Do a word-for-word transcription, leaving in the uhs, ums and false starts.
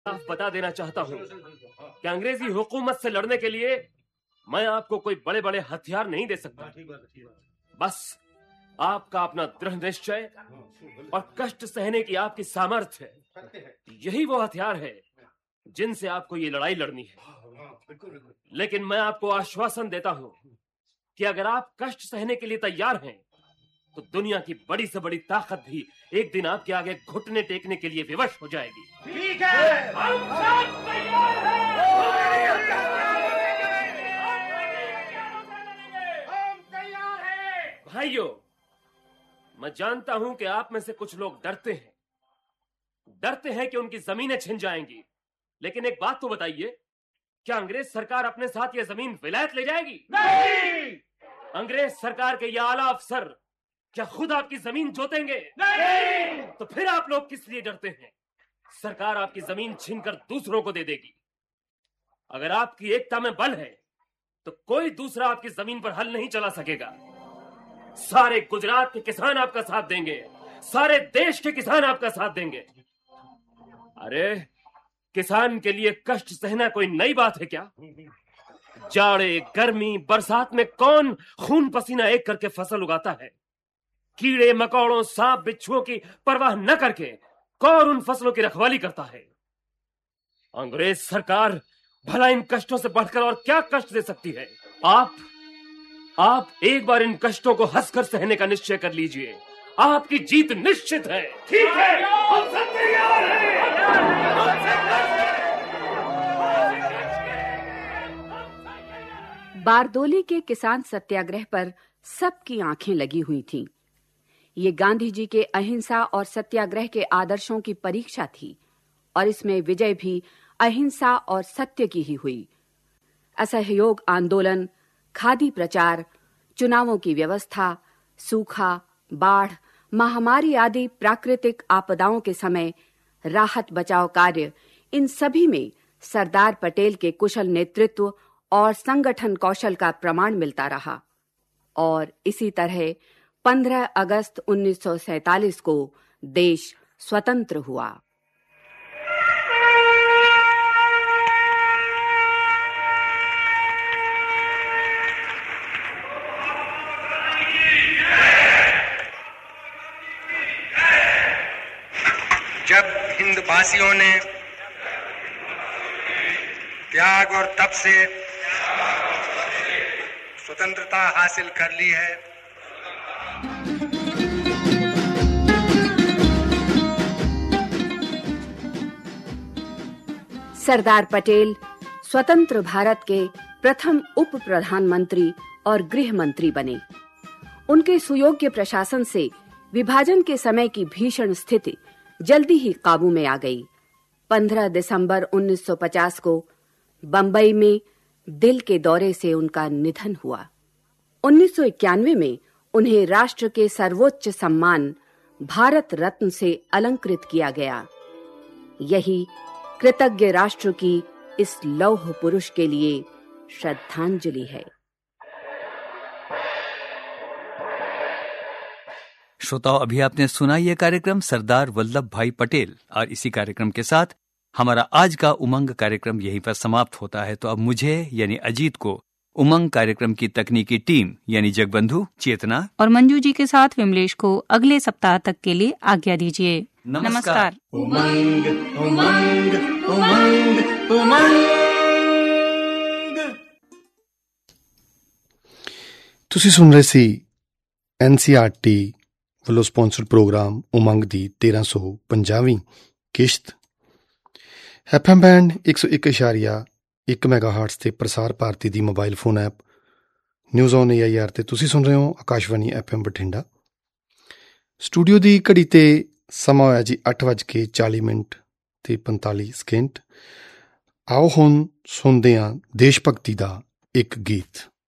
साफ बता देना चाहता हूँ कि अंग्रेजी हुकूमत से लड़ने के लिए मैं आपको कोई बड़े बड़े हथियार नहीं दे सकता। बस आपका अपना दृढ़ निश्चय और कष्ट सहने की आपकी सामर्थ्य, यही वो हथियार है जिनसे आपको ये लड़ाई लड़नी है। लेकिन मैं आपको आश्वासन देता हूँ कि अगर आप कष्ट सहने के लिए तैयार हैं तो दुनिया की बड़ी से बड़ी ताकत भी एक दिन आपके आगे घुटने टेकने के लिए विवश हो जाएगी। ठीक है, हम सब तैयार हैं। हम तैयार हैं। भाइयों, मैं जानता हूं कि आप में से कुछ लोग डरते हैं डरते हैं कि उनकी जमीनें छिन जाएंगी। लेकिन एक बात तो बताइए, क्या अंग्रेज सरकार अपने साथ ये जमीन विलायत ले जाएगी? नहीं। अंग्रेज सरकार के ये आला अफसर क्या खुद आपकी जमीन जोतेंगे? नहीं। तो फिर आप लोग किस लिए डरते हैं? सरकार आपकी जमीन छीनकर दूसरों को दे देगी। अगर आपकी एकता में बल है तो कोई दूसरा आपकी जमीन पर हल नहीं चला सकेगा। सारे गुजरात के किसान आपका साथ देंगे, सारे देश के किसान आपका साथ देंगे। अरे, किसान के लिए कष्ट सहना कोई नई बात है क्या? जाड़े, गर्मी, बरसात में कौन खून पसीना एक करके फसल उगाता है? कीड़े मकोड़ों, सांप बिच्छुओं की परवाह न करके कौन उन फसलों की रखवाली करता है? अंग्रेज सरकार भला इन कष्टों से बढ़कर और क्या कष्ट दे सकती है? आप आप एक बार इन कष्टों को हंसकर सहने का निश्चय कर लीजिए। आपकी जीत निश्चित है। ठीक है, हम सब तैयार हैं। बारदोली के किसान सत्याग्रह पर सबकी आंखें लगी हुई थीं। ये गांधी जी के अहिंसा और सत्याग्रह के आदर्शों की परीक्षा थी और इसमें विजय भी अहिंसा और सत्य की ही हुई। असहयोग आंदोलन, खादी प्रचार, चुनावों की व्यवस्था, सूखा, बाढ़, महामारी आदि प्राकृतिक आपदाओं के समय राहत बचाव कार्य, इन सभी में सरदार पटेल के कुशल नेतृत्व और संगठन कौशल का प्रमाण मिलता रहा। और इसी तरह पंद्रह अगस्त उन्नीस सौ सैंतालीस को देश स्वतंत्र हुआ। जब हिंदवासियों ने त्याग और तप से स्वतंत्रता हासिल कर ली है, सरदार पटेल स्वतंत्र भारत के प्रथम उप प्रधानमंत्री और गृह मंत्री बने। उनके सुयोग्य प्रशासन से विभाजन के समय की भीषण स्थिति जल्दी ही काबू में आ गई। पंद्रह दिसंबर उन्नीस सौ पचास को बंबई में दिल के दौरे से उनका निधन हुआ। उन्नीस सौ इक्यानवे में उन्हें राष्ट्र के सर्वोच्च सम्मान भारत रत्न से अलंकृत किया गया। यही कृतज्ञ राष्ट्र की इस लौह पुरुष के लिए श्रद्धांजलि है। श्रोताओं, अभी आपने सुना यह कार्यक्रम सरदार वल्लभ भाई पटेल, और इसी कार्यक्रम के साथ हमारा आज का उमंग कार्यक्रम यहीं पर समाप्त होता है। तो अब मुझे यानी अजीत को उमंग कार्यक्रम की तकनीकी टीम यानी जगबंधु, चेतना और मंजू जी के साथ विमलेश को अगले सप्ताह तक के लिए आज्ञा दीजिए। नमस्कार। उमंग उमंग उमंग उमंग। ਤੁਸੀਂ ਸੁਣ ਰਹੇ ਸੀ ਐਨ ਸੀ ਆਰ ਟੀ ਵੱਲੋਂ ਸਪਾਂਸਰਡ ਪ੍ਰੋਗਰਾਮ ਉਮੰਗ ਦੀ ਤੇਰਾਂ ਸੌ ਪੰਜਾਹਵੀਂ ਕਿਸ਼ਤ ਐਫ ਐਮ ਬੈਂਡ ਇੱਕ ਸੌ ਇੱਕ ਇਸ਼ਾਰੀਆ ਇੱਕ ਮੈਗਾਹਰਟਜ਼ ਤੇ ਪ੍ਰਸਾਰ ਭਾਰਤੀ ਦੀ mobile phone app news on A I R ਤੇ ਤੁਸੀਂ ਸੁਣ ਰਹੇ ਹੋ Akashvani F M Bathinda. Studio ਦੀ ਘੜੀ ਤੇ ਸਮਾਂ ਹੋਇਆ ਜੀ ਅੱਠ ਵੱਜ ਕੇ ਚਾਲੀ ਮਿੰਟ ਤੇ ਪੰਤਾਲੀ ਸਕਿੰਟ। ਆਓ ਹੁਣ ਸੁਣਦੇ ਹਾਂ ਦੇਸ਼ ਭਗਤੀ ਦਾ ਇੱਕ ਗੀਤ।